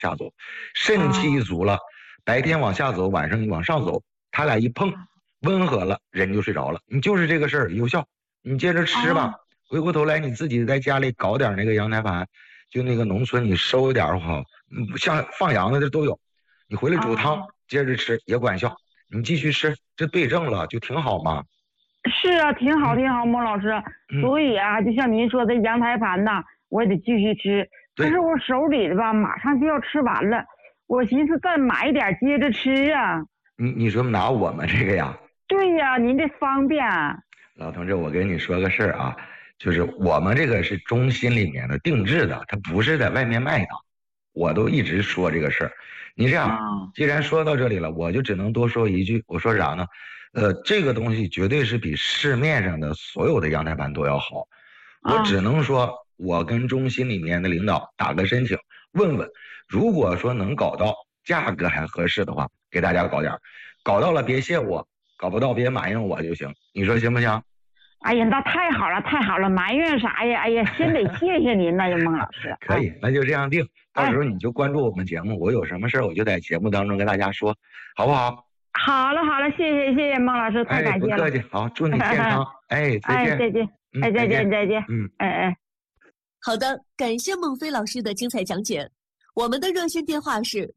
下走，肾气一足了，白天往下走，晚上往上走，他俩一碰，温和了，人就睡着了。你就是这个事儿有效，你接着吃吧。回过头来你自己在家里搞点那个羊胎盘，就那个农村你收一点好，像放羊的这都有，你回来煮汤接着吃也管效。你继续吃，这对症了就挺好嘛。 是啊，挺好挺好，孟老师。所以啊，就像您说的羊胎盘呐，我也得继续吃。可是我手里的吧，马上就要吃完了，我寻思再买点接着吃啊。 你说拿我们这个呀？ 对呀，您这方便。 老同志，我跟你说个事儿啊，就是我们这个是中心里面的定制的，它不是在外面卖的。我都一直说这个事儿。你这样，既然说到这里了，我就只能多说一句，我说啥呢？这个东西绝对是比市面上的所有的羊胎盘都要好。我只能说，我跟中心里面的领导打个申请，问问，如果说能搞到价格还合适的话，给大家搞点，搞到了别谢我，搞不到别埋怨我就行。你说行不行？ 哎呀，那太好了，太好了，埋怨啥呀？哎呀，先得谢谢您了，孟老师。 可以，那就这样定。到时候你就关注我们节目，我有什么事我就在节目当中跟大家说，好不好？ 好了好了，谢谢孟老师，太感谢了。 不客气，好，祝你健康。再见。 再见。再见。 好的，感谢孟非老师的精彩讲解。我们的热线电话是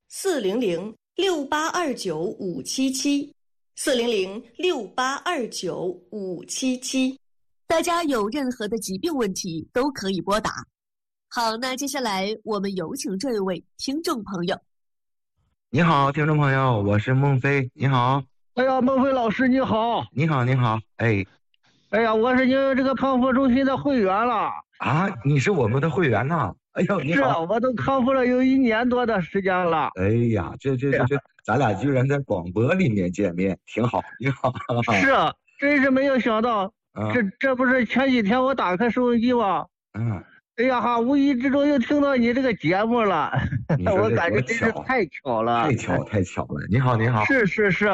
400-6829-577，400-6829-577。大家有任何的疾病问题都可以拨打。好，那接下来我们有请这位听众朋友。 你好，听众朋友，我是孟非，你好。 哎呀，孟非老师你好。 你好。 哎呀，我是你们这个康复中心的会员了。 啊，你是我们的会员呐？哎呦，你好。 是啊，我都康复了有1年多的时间了。 哎呀，这，咱俩居然在广播里面见面，挺好。你好。 是啊，真是没有想到，这不是前几天我打开收音机吗？哎呀哈，无意之中又听到你这个节目了，我感觉真是太巧了。 太巧了。你好。 是。